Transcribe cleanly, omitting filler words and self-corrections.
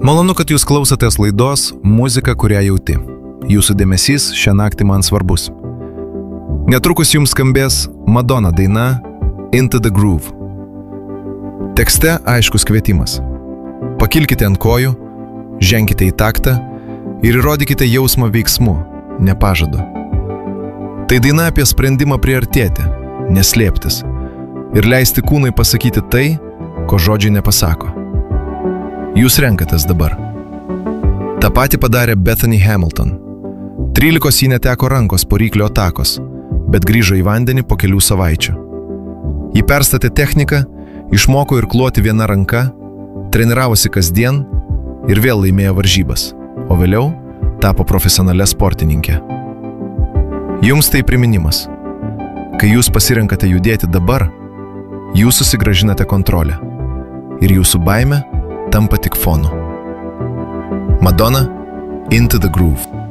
Malonu, kad jūs klausotės laidos Muzika, kurią jauti. Jūsų dėmesys šią naktį man svarbus. Netrukus jums skambės Madonna daina Into the Groove. Tekste aiškus kvietimas. Pakilkite ant kojų, ženkite į taktą ir įrodykite jausmą veiksmu, ne pažadu. Tai daina apie sprendimą priartėti, neslėptis ir leisti kūnui pasakyti tai, ko žodžiai nepasako. Jūs renkatės dabar. Ta pati padarė Bethany Hamilton. 13 jį neteko rankos po ryklio atakos, bet grįžo į vandenį po kelių savaičių. Ji perstatė techniką, išmoko irkluoti viena ranka, treniravosi kasdien ir vėl laimėjo varžybas, o vėliau tapo profesionale sportininkė. Jums tai priminimas. Kai jūs pasirenkate judėti dabar, jūs susigrąžinate kontrolę ir jūsų baimė tampa tik fonu. Madonna, Into the Groove.